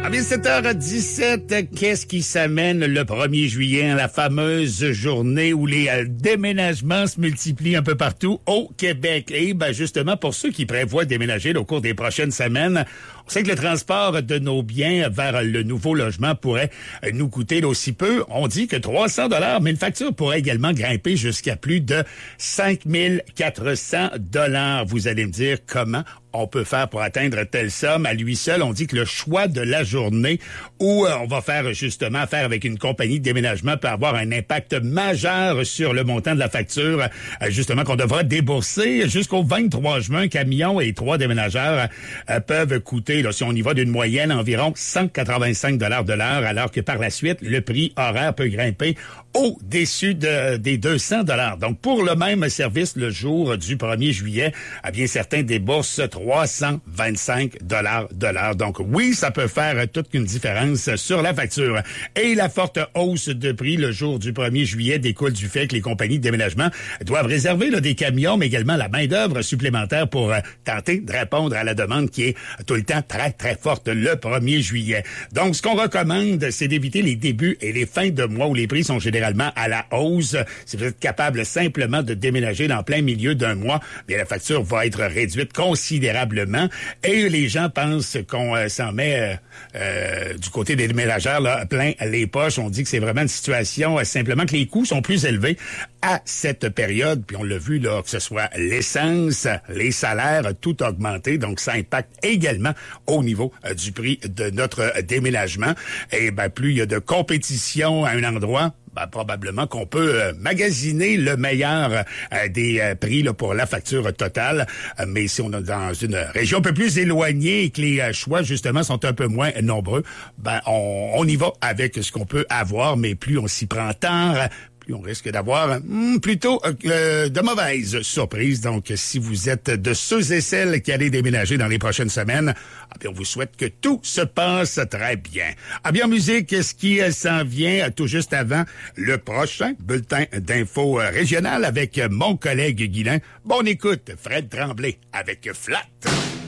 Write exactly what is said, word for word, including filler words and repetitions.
Ah bien, sept heures dix-sept, qu'est-ce qui s'amène le premier juillet, la fameuse journée où les euh, déménagements se multiplient un peu partout au Québec? Et ben justement, pour ceux qui prévoient déménager au cours des prochaines semaines, on sait que le transport de nos biens vers le nouveau logement pourrait nous coûter aussi peu. On dit que trois cents dollars, mais une facture pourrait également grimper jusqu'à plus de cinq mille quatre cents dollars. Vous allez me dire comment on peut faire pour atteindre telle somme. À lui seul, on dit que le choix de la journée où euh, on va faire justement affaire avec une compagnie de déménagement peut avoir un impact majeur sur le montant de la facture, euh, justement, qu'on devra débourser. Jusqu'au vingt-trois juin, camions et trois déménageurs euh, peuvent coûter, là, si on y va d'une moyenne, environ cent quatre-vingt-cinq dollars de l'heure, alors que par la suite, le prix horaire peut grimper au-dessus de, des deux cents dollars. Donc, pour le même service, le jour du premier juillet, eh bien, certains déboursent trois cent vingt-cinq dollars de l'heure. Donc, oui, ça peut faire toute une différence sur la facture. Et la forte hausse de prix le jour du premier juillet découle du fait que les compagnies de déménagement doivent réserver là, des camions, mais également la main-d'œuvre supplémentaire pour euh, tenter de répondre à la demande qui est tout le temps très, très forte le premier juillet. Donc, ce qu'on recommande, c'est d'éviter les débuts et les fins de mois où les prix sont généralement à la hausse. Si vous êtes capable simplement de déménager dans plein milieu d'un mois, bien la facture va être réduite considérablement. Et les gens pensent qu'on euh, s'en met euh, euh, du côté des déménageurs là, plein les poches. On dit que c'est vraiment une situation euh, simplement que les coûts sont plus élevés à cette période. Puis on l'a vu là, que ce soit l'essence, les salaires, tout augmenté. Donc ça impacte également au niveau euh, du prix de notre déménagement. Et ben plus il y a de compétition à un endroit, ben, probablement qu'on peut euh, magasiner le meilleur euh, des euh, prix là, pour la facture totale. Euh, mais si on est dans une région un peu plus éloignée et que les euh, choix, justement, sont un peu moins nombreux, ben on, on y va avec ce qu'on peut avoir. Mais plus on s'y prend tard, plus on risque d'avoir hmm, plutôt euh, de mauvaises surprises. Donc, si vous êtes de ceux et celles qui allaient déménager dans les prochaines semaines, ah bien, on vous souhaite que tout se passe très bien. Ah bien, en musique, ce qui euh, s'en vient euh, tout juste avant le prochain bulletin d'info euh, régional avec euh, mon collègue Guilain. Bonne écoute, Fred Tremblay avec Flat.